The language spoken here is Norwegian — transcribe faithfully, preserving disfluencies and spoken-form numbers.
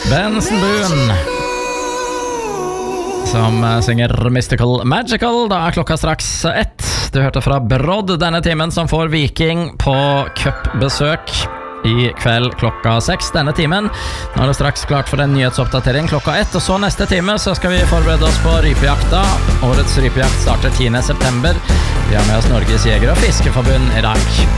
Benson Boone som synger Mystical Magical. Da er klokka straks ett. Du hørte fra Brodd denne timen, som får Viking på cupbesøk i kveld klokka seks denne timen. Nå er det straks klart for en nyhetsoppdatering klokka ett, og så neste time så skal vi forberede oss på rypejakta. Årets rypejakt starter tiende september. Vi har med oss Norges Jeger- og Fiskeforbund i dag.